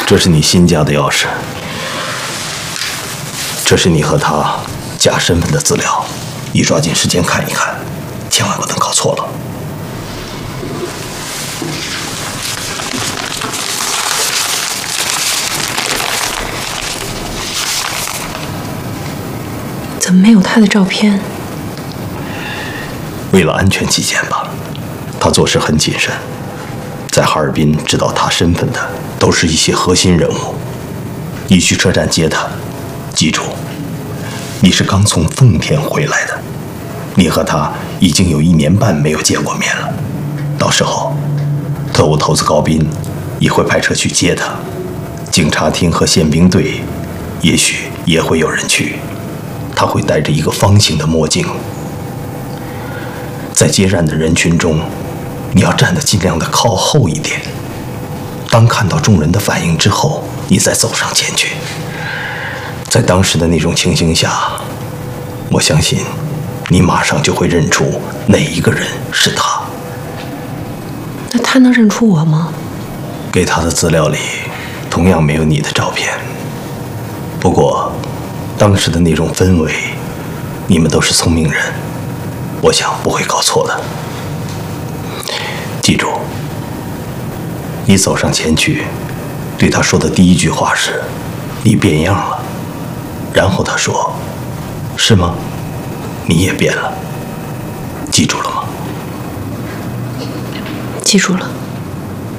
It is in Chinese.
这是你新家的钥匙，这是你和他假身份的资料，你抓紧时间看一看，千万不能搞错了。 怎么没有他的照片？ 为了安全起见吧，他做事很谨慎。在哈尔滨知道他身份的都是一些核心人物。你去车站接他，记住，你是刚从奉天回来的，你和他已经有1年半没有见过面了。到时候，特务头子高斌也会派车去接他，警察厅和宪兵队也许也会有人去。他会戴着一个方形的墨镜，在接站的人群中，你要站得尽量的靠后一点。当看到众人的反应之后，你再走上前去。在当时的那种情形下，我相信你马上就会认出哪一个人是他。 那他能认出我吗？ 给他的资料里同样没有你的照片。不过当时的那种氛围，你们都是聪明人，我想不会搞错的。记住，你走上前去，对他说的第一句话是“你变样了”，然后他说：“是吗？你也变了。”记住了吗？ 记住了。